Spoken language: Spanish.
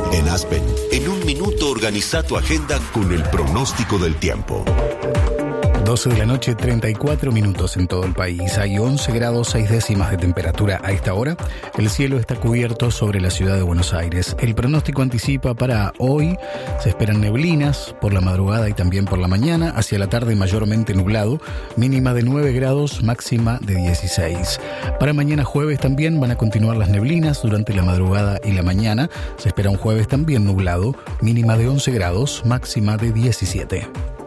En Aspen, en un minuto organiza tu agenda con el pronóstico del tiempo. 12 de la noche, 34 minutos en todo el país. Hay 11 grados 6 décimas de temperatura a esta hora. El cielo está cubierto sobre la ciudad de Buenos Aires. El pronóstico anticipa para hoy. Se esperan neblinas por la madrugada y también por la mañana. Hacia la tarde mayormente nublado. Mínima de 9 grados, máxima de 16. Para mañana jueves también van a continuar las neblinas durante la madrugada y la mañana. Se espera un jueves también nublado. Mínima de 11 grados, máxima de 17.